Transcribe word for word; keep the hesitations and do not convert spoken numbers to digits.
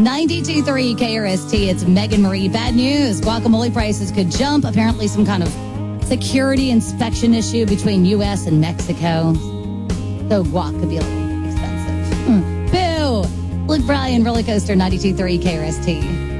ninety-two point three K R S T. It's Megan Marie. Bad news. Guacamole prices could jump. Apparently some kind of security inspection issue between U S and Mexico. So guac could be a little expensive. Mm. Boo! Luke Bryan, Roller Coaster, ninety-two point three K R S T.